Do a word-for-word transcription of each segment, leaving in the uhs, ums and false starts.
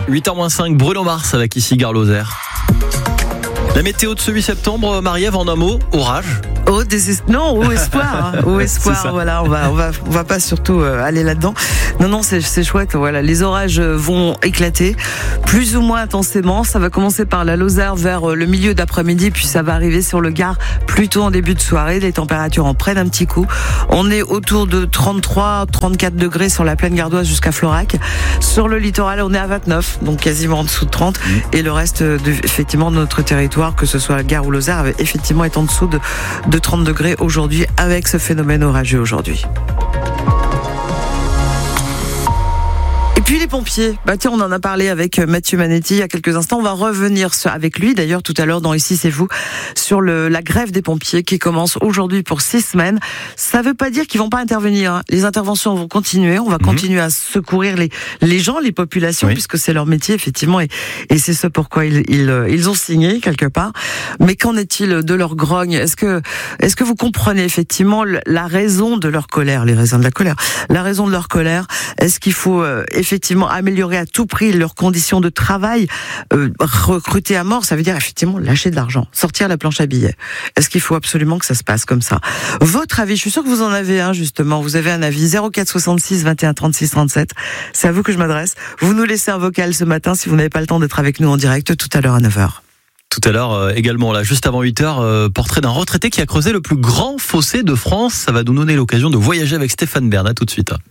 huit heures moins cinq, Bruno Mars avec ici Gare Lozère. La météo de ce huit septembre, Marie-Ève, en un mot, orage. Oh, désest... non, au espoir, hein. Au espoir, voilà, on va, on va, on va pas surtout euh, aller là-dedans. Non, non, c'est, c'est chouette, voilà, les orages vont éclater, plus ou moins intensément. Ça va commencer par la Lozère vers le milieu d'après-midi, puis ça va arriver sur le Gard plutôt en début de soirée. Les températures en prennent un petit coup. On est autour de trente-trois, trente-quatre degrés sur la plaine gardoise jusqu'à Florac. Sur le littoral, on est à vingt-neuf, donc quasiment en dessous de trente. Et le reste, de, effectivement, de notre territoire, que ce soit le Gard ou Lozère, effectivement, est en dessous de, de trente degrés aujourd'hui avec ce phénomène orageux aujourd'hui. Et puis les pompiers, bah tiens, on en a parlé avec Mathieu Manetti il y a quelques instants. On va revenir avec lui d'ailleurs tout à l'heure dans Ici c'est vous sur le, la grève des pompiers qui commence aujourd'hui pour six semaines. Ça veut pas dire qu'ils vont pas intervenir, hein. Les interventions vont continuer. On va mmh. continuer à secourir les les gens, les populations, oui. puisque c'est leur métier effectivement et, et c'est ce pourquoi ils, ils ils ont signé quelque part. Mais qu'en est-il de leur grogne ? Est-ce que est-ce que vous comprenez effectivement la raison de leur colère, les raisons de la colère, la raison de leur colère ? Est-ce qu'il faut euh, effectivement améliorer à tout prix leurs conditions de travail, euh, recruter à mort, ça veut dire effectivement lâcher de l'argent, sortir la planche à billets. Est-ce qu'il faut absolument que ça se passe comme ça ? Votre avis, je suis sûre que vous en avez un justement, vous avez un avis, zéro quatre soixante-six vingt et un trente-six trente-sept, c'est à vous que je m'adresse. Vous nous laissez un vocal ce matin si vous n'avez pas le temps d'être avec nous en direct tout à l'heure à neuf heures. Tout à l'heure euh, également, là, juste avant huit heures, euh, portrait d'un retraité qui a creusé le plus grand fossé de France. Ça va nous donner l'occasion de voyager avec Stéphane Bern. À tout de suite.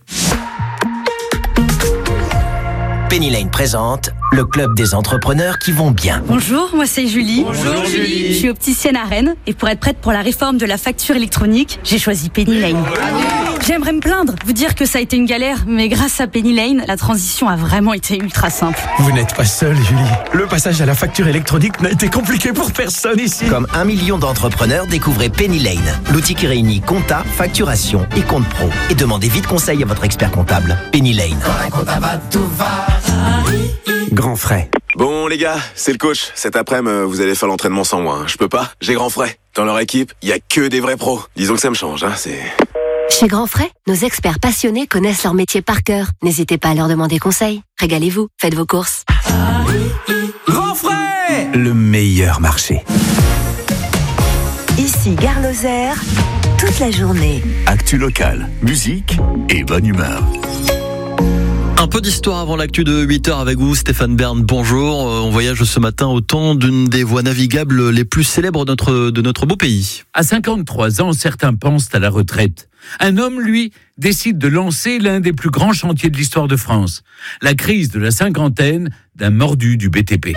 Penny Lane présente le club des entrepreneurs qui vont bien. Bonjour, moi c'est Julie. Bonjour Julie. Je suis opticienne à Rennes et pour être prête pour la réforme de la facture électronique, j'ai choisi Penny Lane. J'aimerais me plaindre, vous dire que ça a été une galère, mais grâce à Penny Lane, la transition a vraiment été ultra simple. Vous n'êtes pas seule, Julie. Le passage à la facture électronique n'a été compliqué pour personne ici. Comme un million d'entrepreneurs, découvrez Penny Lane, l'outil qui réunit compta, facturation et compte pro. Et demandez vite conseil à votre expert comptable. Penny Lane. Quand un comptable va, tout va. Grand frais. Bon les gars, c'est le coach. Cet après-midi, vous allez faire l'entraînement sans moi. Hein. Je peux pas, j'ai grand frais. Dans leur équipe, il y a que des vrais pros. Disons que ça me change, hein, c'est... Chez Grand Frais, nos experts passionnés connaissent leur métier par cœur. N'hésitez pas à leur demander conseil. Régalez-vous, faites vos courses. Grand Frais, le meilleur marché. Ici Gare Lozère, toute la journée. Actu locale, musique et bonne humeur. Un peu d'histoire avant l'actu de huit heures avec vous, Stéphane Bern, bonjour. On voyage ce matin au temps d'une des voies navigables les plus célèbres de notre, de notre beau pays. À cinquante-trois ans, certains pensent à la retraite. Un homme, lui, décide de lancer l'un des plus grands chantiers de l'histoire de France. La crise de la cinquantaine d'un mordu du B T P.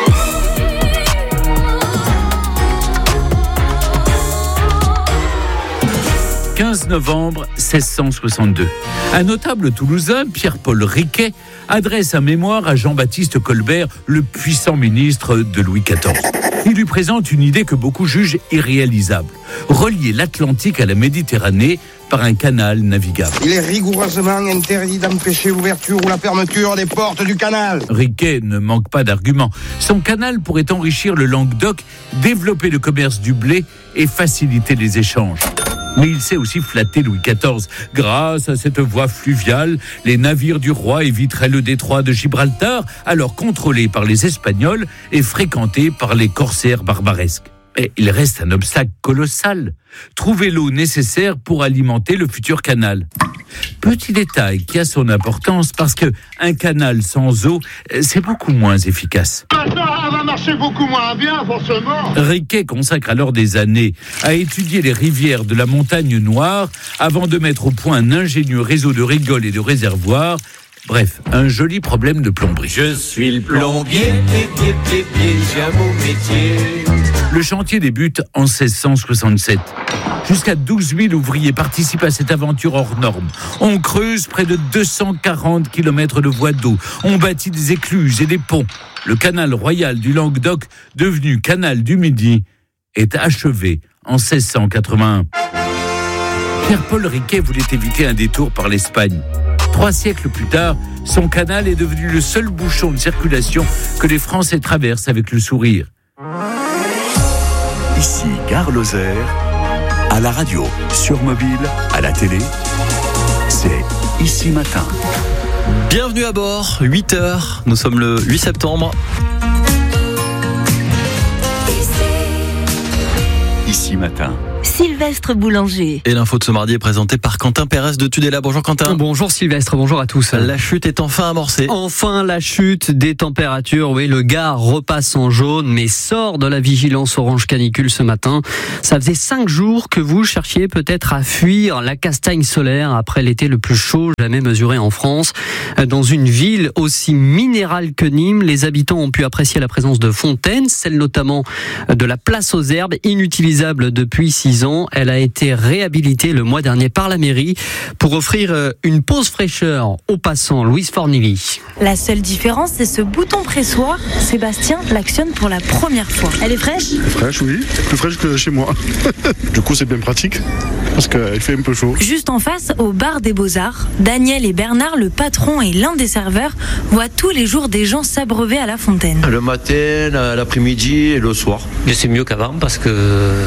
quinze novembre seize cent soixante-deux. Un notable toulousain, Pierre-Paul Riquet, adresse un mémoire à Jean-Baptiste Colbert, le puissant ministre de Louis quatorze. Il lui présente une idée que beaucoup jugent irréalisable. Relier l'Atlantique à la Méditerranée par un canal navigable. Il est rigoureusement interdit d'empêcher l'ouverture ou la fermeture des portes du canal. Riquet ne manque pas d'arguments. Son canal pourrait enrichir le Languedoc, développer le commerce du blé et faciliter les échanges. Mais il sait aussi flatter Louis quatorze. Grâce à cette voie fluviale, les navires du roi éviteraient le détroit de Gibraltar, alors contrôlé par les Espagnols et fréquenté par les corsaires barbaresques. Mais il reste un obstacle colossal. Trouver l'eau nécessaire pour alimenter le futur canal. Petit détail qui a son importance parce que un canal sans eau, c'est beaucoup moins efficace. Ça va marcher beaucoup moins bien, forcément. Riquet consacre alors des années à étudier les rivières de la Montagne Noire avant de mettre au point un ingénieux réseau de rigoles et de réservoirs. Bref, un joli problème de plomberie. Je suis le plombier, pied, pied, pied, pied, j'ai un beau métier. Le chantier débute en seize cent soixante-sept. Jusqu'à douze mille ouvriers participent à cette aventure hors norme. On creuse près de deux cent quarante kilomètres de voies d'eau. On bâtit des écluses et des ponts. Le canal royal du Languedoc, devenu canal du Midi, est achevé en seize cent quatre-vingt-un. Pierre-Paul Riquet voulait éviter un détour par l'Espagne. Trois siècles plus tard, son canal est devenu le seul bouchon de circulation que les Français traversent avec le sourire. Ici, Gare Lozère, à la radio, sur mobile, à la télé, c'est Ici Matin. Bienvenue à bord, huit heures, nous sommes le huit septembre. Ici matin. Sylvestre Boulanger. Et l'info de ce mardi est présentée par Quentin Pérez de Tudela. Bonjour Quentin. Bonjour Sylvestre, bonjour à tous. La chute est enfin amorcée. Enfin la chute des températures. Oui, le Gard repasse en jaune, mais sort de la vigilance orange canicule ce matin. Ça faisait cinq jours que vous cherchiez peut-être à fuir la castagne solaire après l'été le plus chaud jamais mesuré en France. Dans une ville aussi minérale que Nîmes, les habitants ont pu apprécier la présence de fontaines, celle notamment de la place aux Herbes, inutilisable depuis six ans. Elle a été réhabilitée le mois dernier par la mairie pour offrir une pause fraîcheur aux passants. Louise Fornilly. La seule différence, c'est ce bouton pressoir. Sébastien l'actionne pour la première fois. Elle est fraîche ? Fraîche, oui. Plus fraîche que chez moi. Du coup, c'est bien pratique parce qu'il fait un peu chaud. Juste en face, au bar des Beaux-Arts, Daniel et Bernard, le patron et l'un des serveurs, voient tous les jours des gens s'abreuver à la fontaine. Le matin, l'après-midi et le soir. Mais c'est mieux qu'avant parce qu'on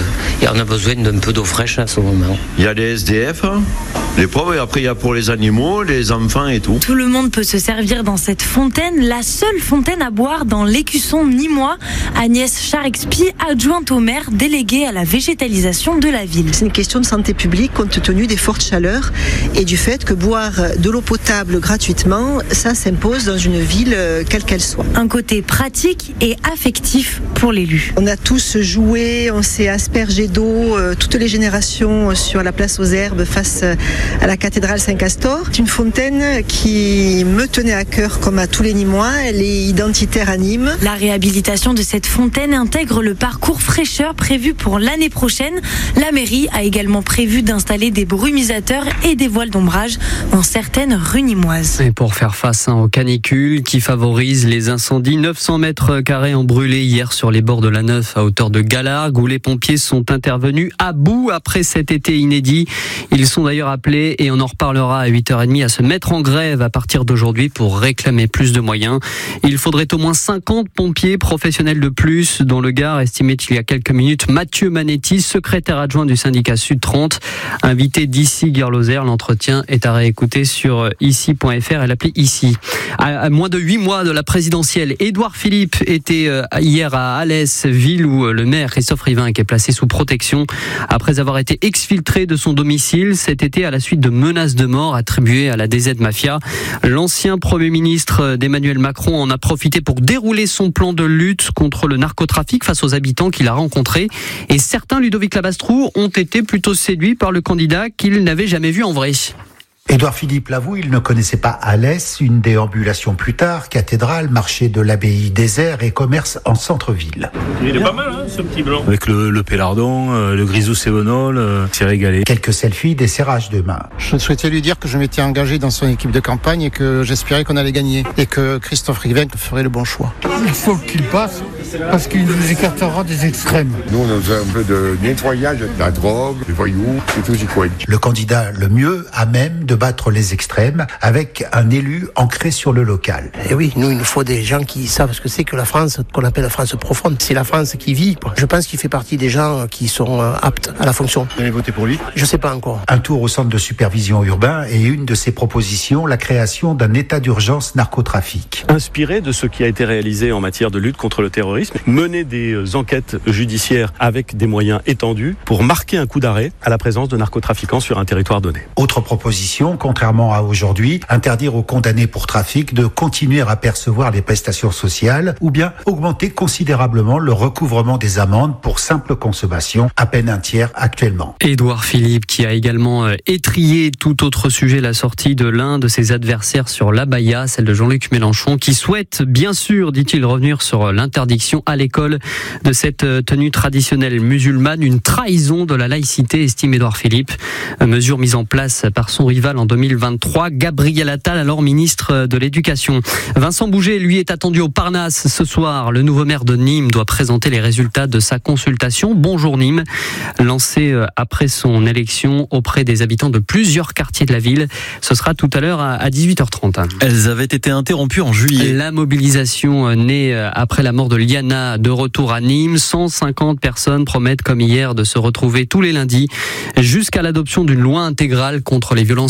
a besoin d'un peu d'eau fraîche à ce moment. Il y a les S D F, les pauvres, et après il y a pour les animaux, les enfants et tout. Tout le monde peut se servir dans cette fontaine, la seule fontaine à boire dans l'Écusson nîmois. Agnès Charexpi, adjointe au maire, déléguée à la végétalisation de la ville. C'est une question de santé publique compte tenu des fortes chaleurs et du fait que boire de l'eau potable gratuitement, ça s'impose dans une ville quelle qu'elle soit. Un côté pratique et affectif pour l'élu. On a tous joué, on s'est aspergé d'eau, euh, toutes les générations sur la place aux Herbes face à la cathédrale Saint-Castor. C'est une fontaine qui me tenait à cœur comme à tous les Nîmois. Elle est identitaire à Nîmes. La réhabilitation de cette fontaine intègre le parcours fraîcheur prévu pour l'année prochaine. La mairie a également prévu d'installer des brumisateurs et des voiles d'ombrage dans certaines rues nîmoises. Et pour faire face hein, aux canicules qui favorisent les incendies, neuf cents mètres carrés ont brûlé hier sur les bords de la Neuf à hauteur de Galargues où les pompiers sont intervenus à bout après cet été inédit. Ils sont d'ailleurs appelés, et on en reparlera à huit heures trente, à se mettre en grève à partir d'aujourd'hui pour réclamer plus de moyens. Il faudrait au moins cinquante pompiers professionnels de plus, dont le Gard estimait il y a quelques minutes Mathieu Manetti, secrétaire adjoint du syndicat Sud trente, invité d'ici Guerre-Lozère. L'entretien est à réécouter sur ici point f r et l'appli Ici. À moins de huit mois de la présidentielle, Édouard Philippe était hier à Alès, ville où le maire Christophe Riveinck est placé sous protection après avoir été exfiltré de son domicile cet été à la suite de menaces de mort attribuées à la D Z Mafia. L'ancien Premier ministre d'Emmanuel Macron en a profité pour dérouler son plan de lutte contre le narcotrafic face aux habitants qu'il a rencontrés. Et certains, Ludovic Labastrou, ont été plutôt séduits par le candidat qu'ils n'avaient jamais vu en vrai. Édouard Philippe l'avoue, il ne connaissait pas Alès, une déambulation plus tard, cathédrale, marché de l'abbaye désert et commerce en centre-ville. Il est pas mal, hein, ce petit blanc. Avec le, le pélardon, euh, le grisou sévenol, euh, c'est régalé. Quelques selfies, des serrages de main. Je souhaitais lui dire que je m'étais engagé dans son équipe de campagne et que j'espérais qu'on allait gagner. Et que Christophe Riveinck ferait le bon choix. Il faut qu'il passe parce qu'il nous écartera des extrêmes. Nous, on a fait un peu de nettoyage de la drogue, des voyous, et tout ce qu'on dit. Le candidat le mieux à même de battre les extrêmes avec un élu ancré sur le local. Et oui, nous, il nous faut des gens qui savent ce que c'est que la France, qu'on appelle la France profonde. C'est la France qui vit. Je pense qu'il fait partie des gens qui sont aptes à la fonction. Vous allez voter pour lui ? Je sais pas encore. Un tour au centre de supervision urbain et une de ses propositions, la création d'un état d'urgence narcotrafic. Inspiré de ce qui a été réalisé en matière de lutte contre le terrorisme, mener des enquêtes judiciaires avec des moyens étendus pour marquer un coup d'arrêt à la présence de narcotrafiquants sur un territoire donné. Autre proposition, contrairement à aujourd'hui, interdire aux condamnés pour trafic de continuer à percevoir les prestations sociales ou bien augmenter considérablement le recouvrement des amendes pour simple consommation, à peine un tiers actuellement. Édouard Philippe qui a également étrillé tout autre sujet, la sortie de l'un de ses adversaires sur l'abaya, celle de Jean-Luc Mélenchon, qui souhaite bien sûr, dit-il, revenir sur l'interdiction à l'école de cette tenue traditionnelle musulmane, une trahison de la laïcité, estime Édouard Philippe. Mesure mise en place par son rival en deux mille vingt-trois, Gabriel Attal, alors ministre de l'Éducation. Vincent Bouget, lui, est attendu au Parnasse ce soir. Le nouveau maire de Nîmes doit présenter les résultats de sa consultation Bonjour Nîmes, lancée après son élection auprès des habitants de plusieurs quartiers de la ville. Ce sera tout à l'heure à dix-huit heures trente. Elles avaient été interrompues en juillet. La mobilisation née après la mort de Liana, de retour à Nîmes. cent cinquante personnes promettent, comme hier, de se retrouver tous les lundis jusqu'à l'adoption d'une loi intégrale contre les violences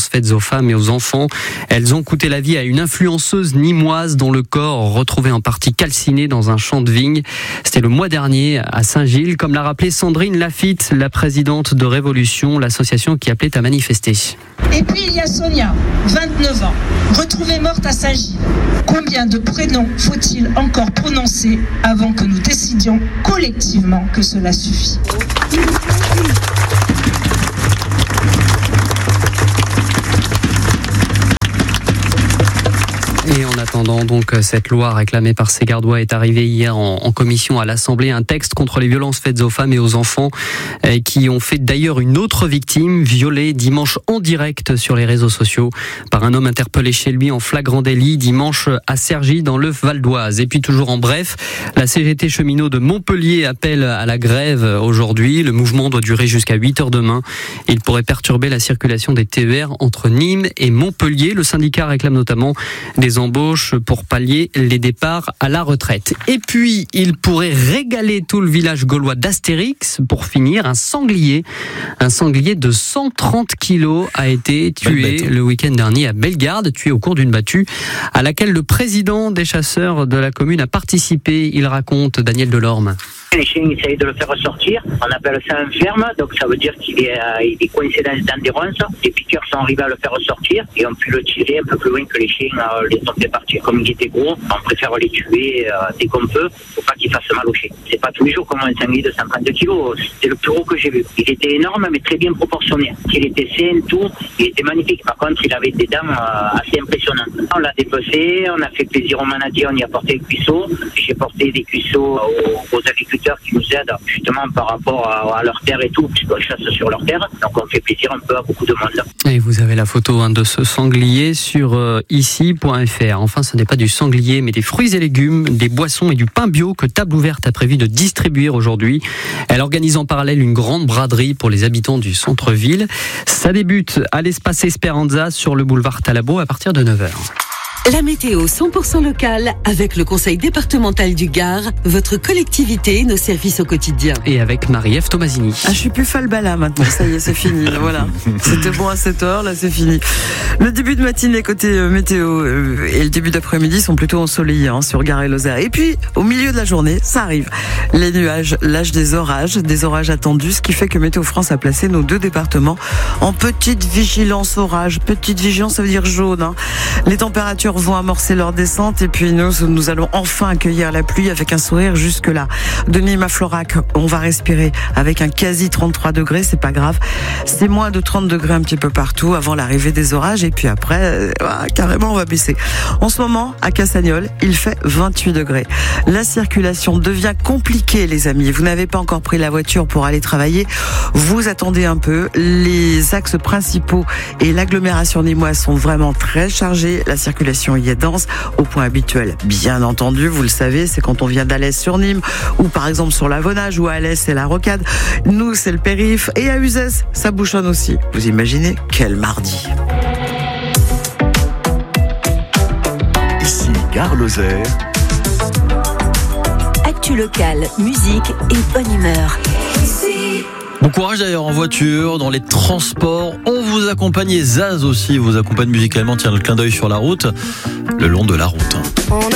faites aux femmes et aux enfants. Elles ont coûté la vie à une influenceuse nîmoise dont le corps retrouvé en partie calciné dans un champ de vigne. C'était le mois dernier à Saint-Gilles, comme l'a rappelé Sandrine Lafitte, la présidente de Révolution, l'association qui appelait à manifester. Et puis il y a Sonia, vingt-neuf ans, retrouvée morte à Saint-Gilles. Combien de prénoms faut-il encore prononcer avant que nous décidions collectivement que cela suffit ? Et en attendant donc cette loi réclamée par ces Gardois est arrivée hier en, en commission à l'Assemblée, un texte contre les violences faites aux femmes et aux enfants eh, qui ont fait d'ailleurs une autre victime violée dimanche en direct sur les réseaux sociaux par un homme interpellé chez lui en flagrant délit dimanche à Cergy dans le Val d'Oise. Et puis toujours en bref, la C G T cheminot de Montpellier appelle à la grève aujourd'hui. Le mouvement doit durer jusqu'à huit heures demain. Il pourrait perturber la circulation des T E R entre Nîmes et Montpellier. Le syndicat réclame notamment des embauches pour pallier les départs à la retraite. Et puis, il pourrait régaler tout le village gaulois d'Astérix. Pour finir, un sanglier, un sanglier de cent trente kilos a été tué le week-end dernier à Bellegarde, tué au cours d'une battue à laquelle le président des chasseurs de la commune a participé. Il raconte Daniel Delorme. Les chiens essayent de le faire sortir. On appelle ça un ferme, donc ça veut dire qu'il est, euh, il est coincé dans, dans des ronces. Les piqueurs sont arrivés à le faire sortir et ont pu le tirer un peu plus loin que les chiens euh, les ont fait partir. Comme il était gros, on préfère les tuer euh, dès qu'on peut pour pas qu'il fasse mal aux chiens. C'est pas tous les jours comme un sanglier de cent trente kilos. C'est le plus gros que j'ai vu. Il était énorme mais très bien proportionné. Il était sain, tout. Il était magnifique. Par contre, il avait des dents euh, assez impressionnantes. On l'a dépecé, on a fait plaisir aux manadiers, on y a porté le cuisseau. J'ai porté des cuisseaux aux, aux agriculteurs qui nous aident justement par rapport à, à leur terre et tout, puisqu'on chasse sur leur terre. Donc on fait plaisir un peu à beaucoup de monde. Et vous avez la photo hein, de ce sanglier sur euh, ici point f r. Enfin, ce n'est pas du sanglier, mais des fruits et légumes, des boissons et du pain bio que Table Ouverte a prévu de distribuer aujourd'hui. Elle organise en parallèle une grande braderie pour les habitants du centre-ville. Ça débute à l'espace Esperanza sur le boulevard Talabot à partir de neuf heures. La météo cent pour cent locale avec le conseil départemental du Gard, votre collectivité, nos services au quotidien. Et avec Marie-Ève Tomasini. Ah, je suis plus falbala maintenant, ça y est, c'est fini. Voilà, c'était bon à sept heures, là c'est fini. Le début de matinée côté euh, météo euh, et le début d'après-midi sont plutôt ensoleillés hein, sur Gard et Lozère. Et puis, au milieu de la journée, ça arrive. Les nuages, l'âge des orages, des orages attendus, ce qui fait que Météo France a placé nos deux départements en petite vigilance orage. Petite vigilance, ça veut dire jaune. Hein. Les températures vont amorcer leur descente et puis nous, nous allons enfin accueillir la pluie avec un sourire jusque-là. De Nîmes à Florac, on va respirer avec un quasi trente-trois degrés, c'est pas grave. C'est moins de trente degrés un petit peu partout avant l'arrivée des orages et puis après, euh, carrément on va baisser. En ce moment, à Cassagnoles, il fait vingt-huit degrés. La circulation devient compliquée les amis. Vous n'avez pas encore pris la voiture pour aller travailler. Vous attendez un peu. Les axes principaux et l'agglomération nîmoise sont vraiment très chargés. La circulation y est dense au point habituel. Bien entendu, vous le savez, c'est quand on vient d'Alès sur Nîmes ou par exemple sur l'Avonage ou à Alès c'est la Rocade. Nous c'est le périph et à Uzès ça bouchonne aussi. Vous imaginez quel mardi. Ici Gare Lozère. Actu locale, musique et bonne humeur. Bon courage d'ailleurs en voiture, dans les transports. On vous accompagne et Zaz aussi vous accompagne musicalement. Tiens, le clin d'œil sur la route, le long de la route.